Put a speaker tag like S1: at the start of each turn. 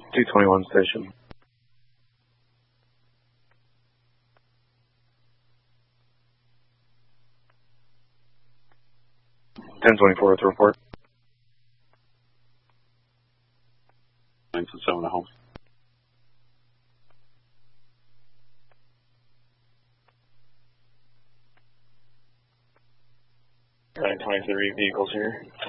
S1: 221 station. 1024 with the report.
S2: 927 at home.
S3: Nine 23 vehicles here.